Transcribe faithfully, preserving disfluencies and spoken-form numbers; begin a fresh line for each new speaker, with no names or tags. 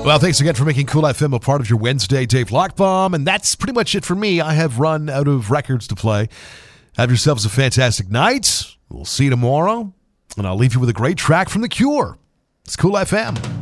Well, thanks again for making Cool F M a part of your Wednesday, Dave Lockbaum. And that's pretty much it for me. I have run out of records to play. Have yourselves a fantastic night. We'll see you tomorrow. And I'll leave you with a great track from The Cure. It's Cool F M.